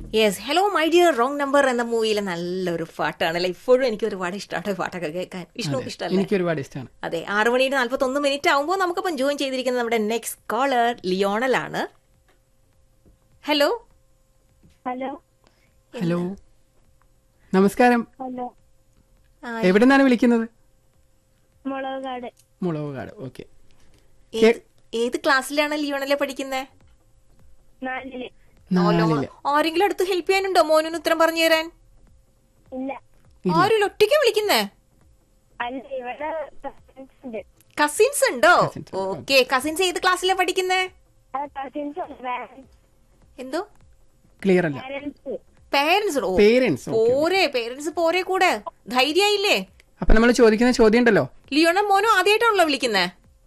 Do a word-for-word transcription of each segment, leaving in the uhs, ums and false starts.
Yes, hello my dear wrong number എന്ന മൂവിയിലെ നല്ലൊരു പാട്ടാണല്ലേ. ഇപ്പോഴും എനിക്ക് ഒരുപാട് ഇഷ്ടമാണ് പാട്ടൊക്കെ കേൾക്കാൻ. വിഷ്ണു ഇഷ്ടമല്ലേ? എനിക്ക് ഒരുപാട് ഇഷ്ടമാണ്. അതെ, ആറ് മണിയുടെ നാല്പത്തി ഒന്ന് മിനിറ്റ് ആകുമ്പോൾ നമുക്കിപ്പം ജോയിൻ ചെയ്തിരിക്കുന്നത് നമ്മുടെ next collar ലിയോണലാണ്. Hello hello hello നമസ്കാരം. ഹലോ എവിടെ നിന്നാണ് വിളിക്കുന്നത്? മുളകാട്. മുളവുകാട്. ഓക്കെ. ഏത്- ഏത് ക്ലാസ്സിലാണ് ലിയോണലെ പഠിക്കുന്നത്? നാലില്. നാലില്. ആരെങ്കിലും അടുത്ത് ഹെൽപ്പ് ചെയ്യാനുണ്ടോ മോനു ഉത്തരം പറഞ്ഞു തരാൻ? ഇല്ല. ആരും ഒറ്റയ്ക്ക് വിളിക്കുന്നേ? അല്ല, ഇവിടെ കസിൻസ് ഉണ്ട്. കസിൻസ് ഉണ്ടോ? Cousins ഉണ്ട്. ഓക്കെ, കസിൻസ് ഏത് ക്ലാസ്സിലാണ് പഠിക്കുന്നേ? കസിൻസ് എന്തോ ക്ലിയർ അല്ല. പാരന്റ്സ്. Parents Parents, okay. പോരെ, പേരൻസ് പോരെ കൂടെ ധൈര്യായില്ലേ? അപ്പൊ നമ്മൾ ചോദിക്കുന്ന ചോദ്യം ഉണ്ടല്ലോ. ലിയോണ മോനു ആദ്യമായിട്ടാണല്ലോ വിളിക്കുന്നേ?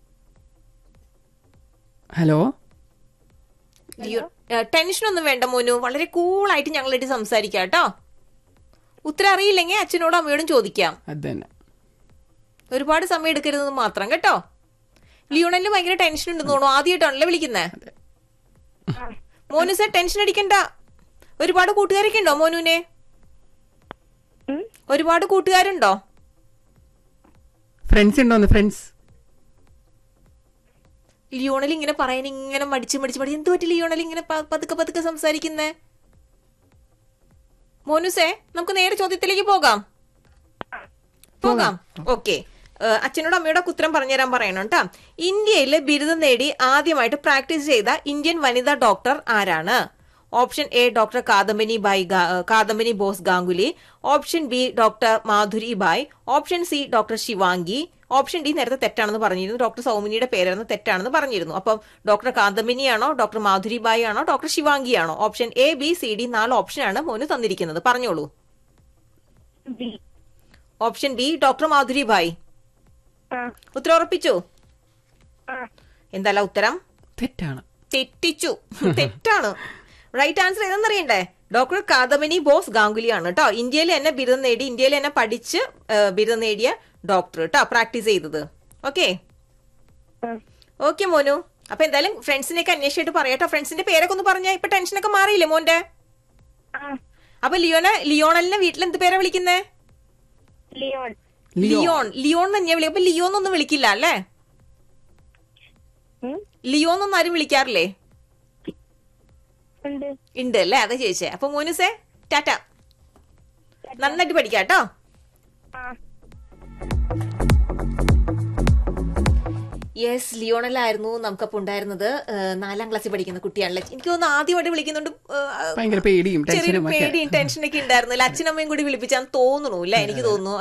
ഹലോ. ലിയോ ടെൻഷൻ ഒന്നും വേണ്ട മോനു, വളരെ കൂളായിട്ട് ഞങ്ങളായിട്ട് സംസാരിക്കാം കേട്ടോ. ഉത്തരം അറിയില്ലെങ്കിൽ അച്ഛനോടും അമ്മയോടും ചോദിക്കാം. അത് തന്നെ. ഒരുപാട് സമയം എടുക്കരുതെന്ന് മാത്രം കേട്ടോ. ലിയോണലിന് ഭയങ്കര ടെൻഷൻ ഉണ്ടെന്ന് തോന്നുന്നു, ആദ്യമായിട്ടാണല്ലോ വിളിക്കുന്നേ. മോനു സാർ ടെൻഷൻ അടിക്കണ്ട. ഒരുപാട് കൂട്ടുകാരൊക്കെ ഉണ്ടോ മോനുവിനെ? ഉം? ഒരുപാട് കൂട്ടുകാരുണ്ടോ? ഫ്രണ്ട്സ് ഉണ്ടോന്ന്? ഫ്രണ്ട്സ്. ലിയോണൽ ഇങ്ങനെ പറയാൻ ഇങ്ങനെ മടിച്ച് മടിച്ച് മടിച്ച് എന്ത് പറ്റി ലിയോണൽ ഇങ്ങനെ പ- പതുക്കെ പതുക്കെ സംസാരിക്കുന്നേ? മോനുസേ, നമുക്ക് നേരെ ചോദ്യത്തിലേക്ക് പോകാം. പോകാം. ഓക്കെ, അച്ഛനോട് അമ്മയോട് ഉത്തരം പറഞ്ഞുതരാൻ പറയണം കേട്ടോ. ഇന്ത്യയിൽ ബിരുദം നേടി ആദ്യമായിട്ട് പ്രാക്ടീസ് ചെയ്ത ഇന്ത്യൻ വനിതാ ഡോക്ടർ ആരാണ്? Option A doctor Kadambini bye ഗാ- Kadambini boss Ganguly. Option B doctor Madhuri bye. Option C doctor Shivangi. Option D നേരത്തെ തെറ്റാണെന്ന് പറഞ്ഞിരുന്നു, ഡോക്ടർ സൗമിനിയുടെ പേരായിരുന്നു, തെറ്റാണെന്ന് പറഞ്ഞിരുന്നു. അപ്പം ഡോക്ടർ കാദംബനി ആണോ, ഡോക്ടർ മാധുരി ബായ് ആണോ, ഡോക്ടർ ശിവാംഗി ആണോ? Option A B C D നാല് ഓപ്ഷനാണ് മോന് തന്നിരിക്കുന്നത്, പറഞ്ഞോളൂ. B. Option B doctor Madhuri bye. ആ. ഉത്തരം ഉറപ്പിച്ചു? ആ. എന്തല്ല ഉത്തരം? തെറ്റാണ്. തെറ്റിച്ചു. തെറ്റാണ്. Right answer ഏതെന്നറിയണ്ടേ? Doctor Kadambini boss Ganguly ആണ് കേട്ടോ. ഇന്ത്യയിൽ തന്നെ ബിരുദം നേടി, ഇന്ത്യയിൽ തന്നെ പഠിച്ച് ആ, ബിരുദം നേടിയ ഡോക്ടർ കേട്ടോ, പ്രാക്ടീസ് ചെയ്തത്. ഓക്കെ ആ. ഓക്കെ മോനു, അപ്പൊ എന്തായാലും ഫ്രണ്ട്സിനെയൊക്കെ അന്വേഷിച്ചിട്ട് പറയാട്ടോ. ഫ്രണ്ട്സിന്റെ പേരൊക്കെ ഒന്ന് പറഞ്ഞാ. ഇപ്പൊ ടെൻഷനൊക്കെ മാറിയില്ലേ മോന്റെ? ആ. അപ്പൊ ലിയോന ലിയോണലിനെ വീട്ടിൽ എന്ത് പേരാ വിളിക്കുന്നേ? ലിയോൺ. ലിയോൺ. ലിയോൺ തന്നെയാ വിളിക്കുക. അപ്പൊ ലിയോന്നൊന്നും വിളിക്കില്ല അല്ലേ? ഉം? ലിയോന്നൊന്നും ആരും വിളിക്കാറില്ലേ? ഉണ്ട്. ഉണ്ട് അല്ലേ? അതാ ചോദിച്ചേ. അപ്പൊ മോനുസേ ടാറ്റ, നന്നായിട്ട് പഠിക്കാം കേട്ടോ. ആ. യെസ്, ലിയോണലായിരുന്നു നമുക്കപ്പോൾ ഉണ്ടായിരുന്നത്. ഏഹ്, നാലാം ക്ലാസ്സിൽ പഠിക്കുന്ന കുട്ടിയാണല്ലേ. എനിക്ക് തോന്നുന്നു ആദ്യമായിട്ട് വിളിക്കുന്നുണ്ട്. ഏഹ്, ഭയങ്കര പേടിയും ചെറിയൊരു ടെൻഷനും ഒക്കെ. പേടിയും ടെൻഷനൊക്കെ ഉണ്ടായിരുന്നില്ല. അച്ഛനമ്മയും കൂടി വിളിപ്പിച്ചാന്ന് തോന്നുന്നു അല്ലേ? എനിക്ക് തോന്നുന്നു